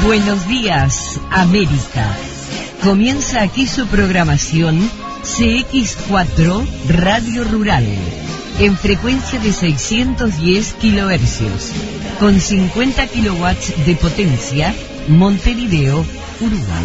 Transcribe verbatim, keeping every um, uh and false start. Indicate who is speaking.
Speaker 1: Buenos días, América. Comienza aquí su programación C X cuatro Radio Rural, en frecuencia de seiscientos diez kilohercios, con cincuenta kilowatts de potencia, Montevideo, Uruguay.